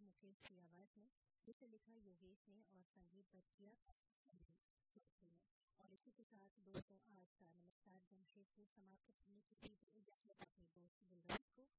मुकेश की आवाज में, जिसे लिखा योगेश ने और संगीतबद्ध किया चौधरी ने। और इसी के साथ दोस्तों आज का नमस्कार जमशेदपुर समाप्त करने की अपने दोस्त गुलजार